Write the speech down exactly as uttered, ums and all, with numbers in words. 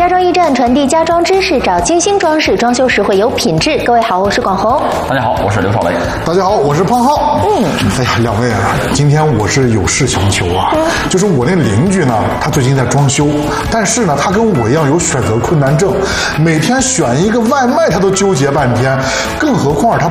家装驿站传递家装知识，找精心装饰，装修时会有品质。各位好，我是广红。 大家好，我是刘少雷。 大家好，我是胖浩。嗯，哎呀，两位啊，今天我是有事相求啊，嗯、就是我那邻居呢，他最近在装修，但是呢，他跟我一样有选择困难症，每天选一个外卖他都纠结半天，更何况他